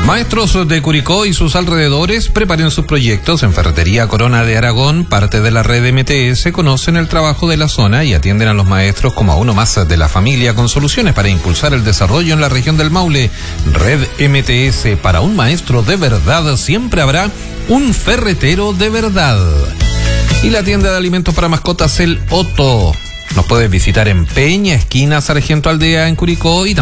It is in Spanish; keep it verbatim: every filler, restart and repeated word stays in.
Maestros de Curicó y sus alrededores preparen sus proyectos. En Ferretería Corona de Aragón, parte de la red M T S, conocen el trabajo de la zona y atienden a los maestros como a uno más de la familia con soluciones para impulsar el desarrollo en la región del Maule. Red M T S, para un maestro de verdad siempre habrá un ferretero de verdad. Y la tienda de alimentos para mascotas El Otto. Nos puedes visitar en Peña, esquina Sargento Aldea en Curicó, y también